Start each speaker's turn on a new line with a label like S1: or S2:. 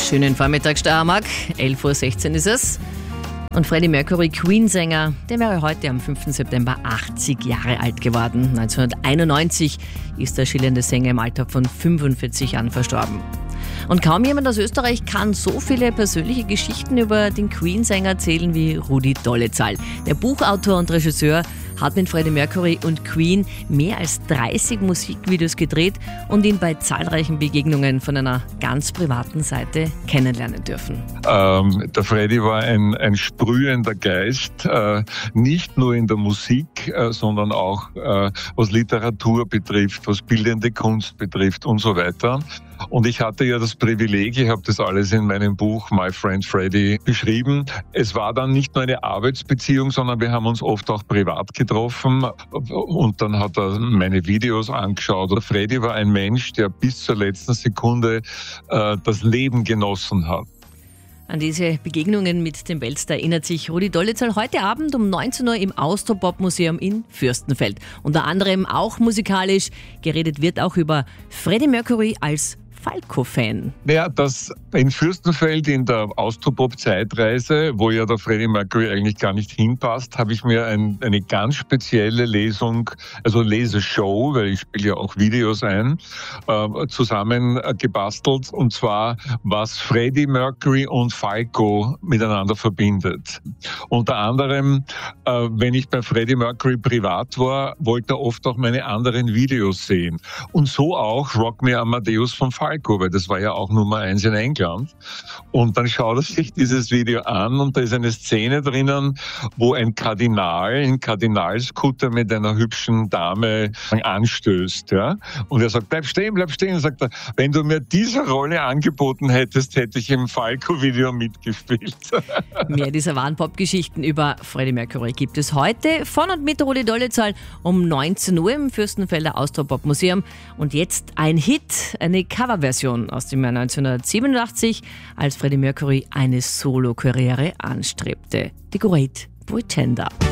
S1: Schönen Vormittag, Steiermark. 11.16 Uhr ist es. Und Freddie Mercury, Queen-Sänger, der wäre heute am 5. September 80 Jahre alt geworden. 1991 ist der schillernde Sänger im Alter von 45 Jahren verstorben. Und kaum jemand aus Österreich kann so viele persönliche Geschichten über den Queen-Sänger erzählen wie Rudi Dolezal. Der Buchautor und Regisseur hat mit Freddie Mercury und Queen mehr als 30 Musikvideos gedreht und ihn bei zahlreichen Begegnungen von einer ganz privaten Seite kennenlernen dürfen.
S2: Der Freddie war ein sprühender Geist, nicht nur in der Musik, sondern auch was Literatur betrifft, was bildende Kunst betrifft und so weiter. Und ich hatte ja das Privileg, ich habe das alles in meinem Buch My Friend Freddie beschrieben. Es war dann nicht nur eine Arbeitsbeziehung, sondern wir haben uns oft auch privat getroffen. Und dann hat er meine Videos angeschaut. Der Freddie war ein Mensch, der bis zur letzten Sekunde das Leben genossen hat.
S1: An diese Begegnungen mit dem Weltstar erinnert sich Rudi Dolezal heute Abend um 19 Uhr im Austropop-Museum in Fürstenfeld. Unter anderem auch musikalisch. Geredet wird auch über Freddie Mercury als Falco-Fan.
S2: Ja, das in Fürstenfeld in der Austropop-Zeitreise, wo ja der Freddie Mercury eigentlich gar nicht hinpasst, habe ich mir eine ganz spezielle Lesung, also Leseshow, weil ich spiele ja auch Videos ein, zusammen gebastelt. Und zwar, was Freddie Mercury und Falco miteinander verbindet. Unter anderem, wenn ich bei Freddie Mercury privat war, wollte er oft auch meine anderen Videos sehen. Und so auch Rock Me Amadeus von Falco, weil das war ja auch Nummer 1 in England. Und dann schaut er sich dieses Video an und da ist eine Szene drinnen, wo ein Kardinal in Kardinalskutter mit einer hübschen Dame anstößt. Ja? Und er sagt, bleib stehen. Und sagt er, wenn du mir diese Rolle angeboten hättest, hätte ich im Falco-Video mitgespielt.
S1: Mehr dieser wahren Pop-Geschichten über Freddie Mercury gibt es heute von und mit Rudi Dolezal um 19 Uhr im Fürstenfelder Austropop-Museum. Und jetzt ein Hit, eine Coverversion aus dem Jahr 1987, als Freddie Mercury eine Solo-Karriere anstrebte. The Great Pretender.